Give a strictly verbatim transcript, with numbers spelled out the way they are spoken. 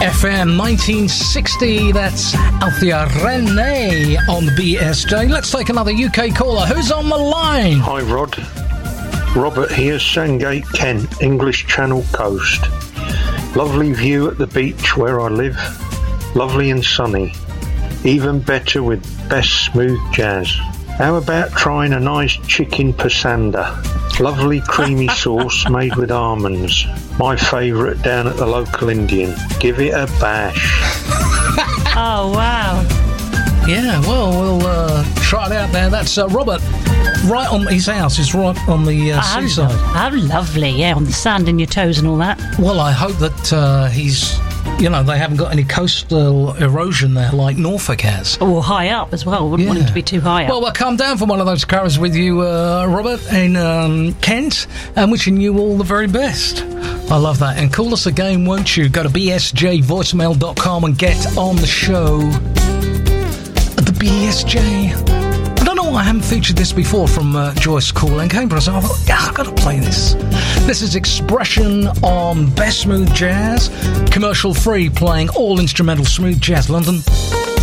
F M nineteen sixty. That's Althea Rene on the B S J. Let's take another U K caller. Who's on the line? Hi, Rod. Robert here, Sandgate, Kent, English Channel coast. Lovely view at the beach where I live. Lovely and sunny. Even better with best smooth jazz. How about trying a nice chicken pasanda? Lovely creamy sauce made with almonds. My favourite down at the local Indian. Give it a bash. Oh, wow. Yeah, well, we'll uh, try it out there. That's uh, Robert. Right on his house is right on the uh, How seaside. lo- How lovely, yeah, on the sand in your toes and all that. Well, I hope that uh, he's, you know, they haven't got any coastal erosion there like Norfolk has. Or high up as well. Wouldn't want Yeah. him to be too high up. Well, we'll come down from one of those cars with you, uh, Robert, in um, Kent, and wishing you all the very best. I love that. And call us again, won't you? Go to b s j voicemail dot com and get on the show at the B S J. I don't know why I haven't featured this before from uh, Joyce Call and Cambridge. I thought, yeah, I've got to play this. This is Expression on Best Smooth Jazz, commercial free, playing all instrumental smooth jazz London.